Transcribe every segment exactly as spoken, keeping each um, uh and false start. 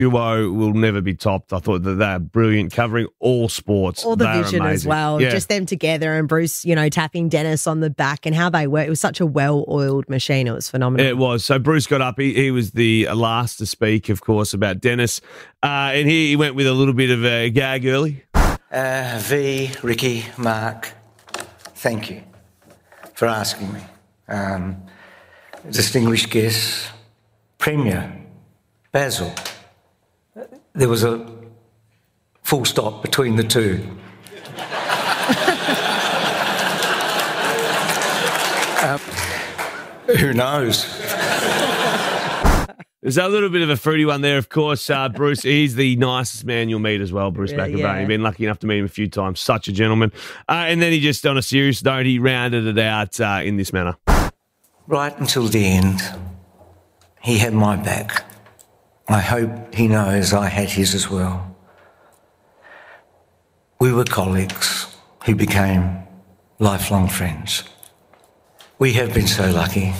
duo will never be topped. I thought that they're brilliant, covering all sports. All the They're vision amazing. as well. Yeah. Just them together and Bruce, you know, tapping Dennis on the back and how they work. It was such a well-oiled machine. It was phenomenal. It was. So Bruce got up. He, he was the last to speak, of course, about Dennis. Uh, and he, he went with a little bit of a gag early. Uh, v, Ricky, Mark, thank you for asking me. Um, distinguished guests, Premier, Basil. There was a full stop between the two. um, who knows? There's a little bit of a fruity one there, of course. Uh, Bruce, he's the nicest man you'll meet as well, Bruce Yeah, McAvaney. yeah. You've been lucky enough to meet him a few times. Such a gentleman. Uh, and then he just, on a serious note, he rounded it out uh, in this manner. Right until the end, he had my back. I hope he knows I had his as well. We were colleagues who became lifelong friends. We have been so lucky,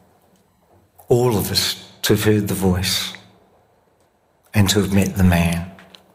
all of us, to have heard the voice and to have met the man.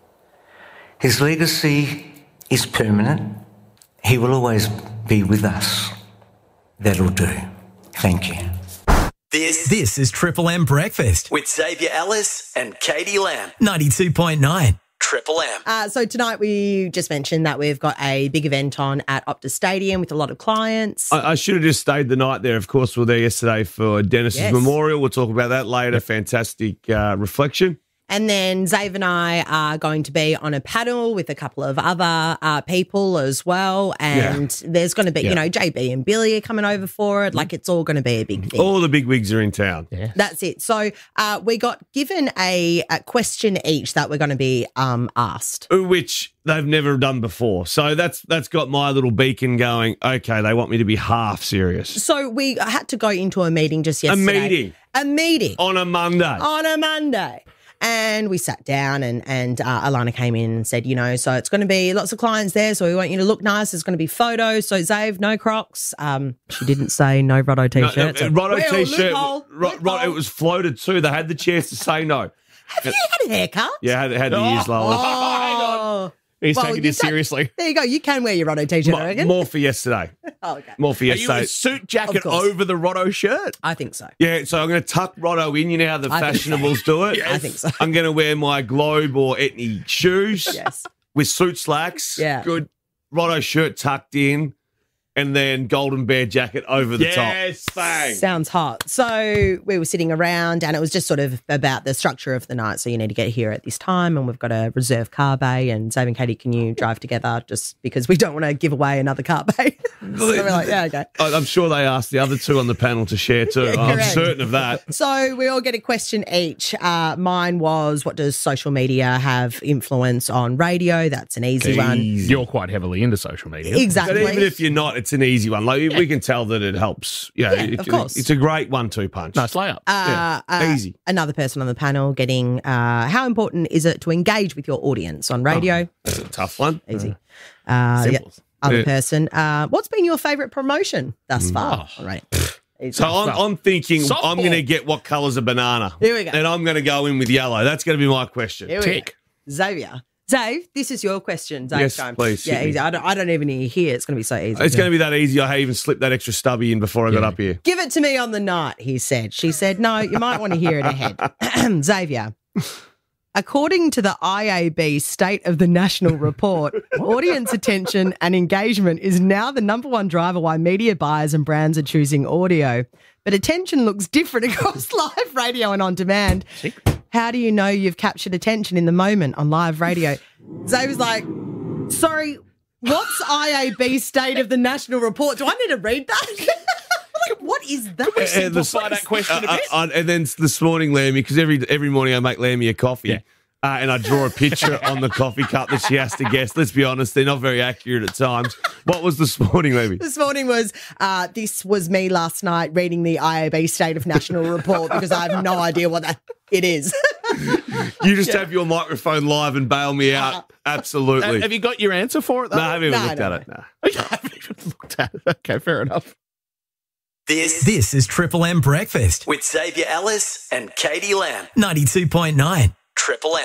His legacy is permanent. He will always be with us. That'll do. Thank you. This, this is Triple M Breakfast with Xavier Ellis and Katie Lamb. ninety-two point nine. Triple M. Uh, so tonight we just mentioned that we've got a big event on at Optus Stadium with a lot of clients. I, I should have just stayed the night there. Of course, we were there yesterday for Dennis's Yes. memorial. We'll talk about that later. Fantastic uh, reflection. And then Zave and I are going to be on a panel with a couple of other uh, people as well. And there's going to be, Yeah. you know, J B and Billy are coming over for it. Like, it's all going to be a big thing. All the big wigs are in town. Yeah. That's it. So uh, we got given a, a question each that we're going to be um, asked. Which they've never done before. So that's that's got my little beacon going, okay, they want me to be half serious. So we had to go into a meeting just A yesterday. meeting? A meeting. On a Monday. On a Monday. And we sat down and, and uh, Alana came in and said, you know, so it's going to be lots of clients there, so we want you to look nice. There's going to be photos. So, Zave, no Crocs. Um, she didn't say no Rotto No, T-shirt. no, so- Rotto Well, T-shirt. loophole, Ro- Ro- loophole. it was floated too. They had the chance to say no. Have you had a haircut? Yeah, had, had the ears lower. Oh. He's Well, taking you this can- seriously. There you go. You can wear your Rotto T-shirt, I More, reckon. more for yesterday. Oh, okay. More for Are you yesterday. a suit jacket Of course. over the Rotto shirt? I think so. Yeah, so I'm going to tuck Rotto in. You know how the I think so. fashionables do it? I think so. I'm going to wear my Globe or Etnie shoes Yes. with suit slacks. Yeah. Good Rotto shirt tucked in, and then Golden Bear jacket over the Yes. top. Bang. Sounds hot. So we were sitting around and it was just sort of about the structure of the night. So you need to get here at this time and we've got a reserve car bay and Zave and Katie, can you drive together just because we don't want to give away another car bay? So we're like, yeah, okay. I- I'm sure they asked the other two on the panel to share too. Yeah, I'm correct. certain of that. So we all get a question each. Uh, mine was, what does social media have influence on radio? That's an easy one. You're quite heavily into social media. Exactly. But even if you're not, it's an easy one. Like we can tell that it helps. You know, Yeah, it- of course. It's a great one-two punch. Nice layup. Uh, Yeah, uh, easy. Another person on the panel getting, uh, how important is it to engage with your audience on radio? That's a tough one. Easy. Uh, the Simple. other Yeah. person, uh, what's been your favourite promotion thus far? Oh. All right. Easy. So I'm, I'm thinking Softball. I'm going to get what colour's a banana. Here we go. And I'm going to go in with yellow. That's going to be my question. Here we go. Tick. Xavier. Zave, this is your question. Zave, Yes, go. please, Yeah, hit me. easy. I don't, I don't even need to hear. It's going to be so easy. It's going to be that easy. I even slipped that extra stubby in before I got Yeah. up here. Give it to me on the night, he said. She said, no, you might want to hear it ahead. Xavier, according to the I A B State of the National Report, audience attention and engagement is now the number one driver why media buyers and brands are choosing audio. But attention looks different across live radio and on demand. How do you know you've captured attention in the moment on live radio? Zay was like, sorry, what's I A B State of the National Report? Do I need to read that? Like, what is that? And, the- Simplify that question a uh, bit. uh, uh, and then this morning, Lammy, because every every morning I make Lammy a coffee. Yeah. Uh, and I draw a picture on the coffee cup that she has to guess. Let's be honest, they're not very accurate at times. What was this morning, Lammy? This morning was, uh, this was me last night reading the I A B State of National Report because I have no idea what that it is. You just have your microphone live and bail me out. Absolutely. Have you got your answer for it, though? no, I haven't even No, looked no, at it. No. You haven't even looked at it. Okay, fair enough. This This is Triple M Breakfast with Xavier Ellis and Katie Lamb. ninety-two point nine. Triple M.